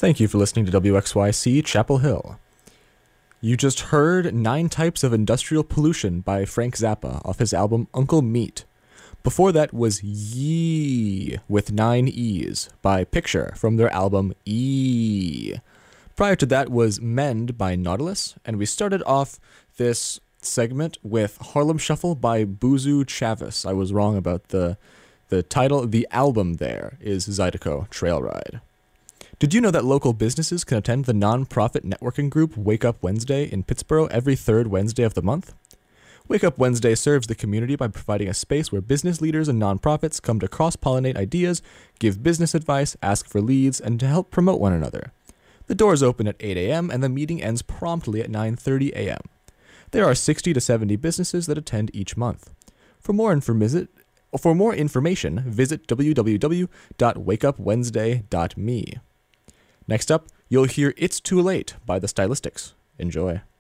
Thank you for listening to WXYC Chapel Hill. You just heard 9 Types of Industrial Pollution by Frank Zappa off his album Uncle Meat. Before that was Yee with 9 E's by Picture from their album E. Prior to that was Mend by Nautilus, and we started off this segment with Harlem Shuffle by Buzu Chavis. I was wrong about the title. The album there is Zydeco Trail Ride. Did you know that local businesses can attend the non-profit networking group Wake Up Wednesday in Pittsboro every third Wednesday of the month? Wake Up Wednesday serves the community by providing a space where business leaders and nonprofits come to cross-pollinate ideas, give business advice, ask for leads, and to help promote one another. The doors open at 8 a.m. and the meeting ends promptly at 9:30 a.m. There are 60 to 70 businesses that attend each month. For more information, visit www.wakeupwednesday.me. Next up, you'll hear It's Too Late by The Stylistics. Enjoy.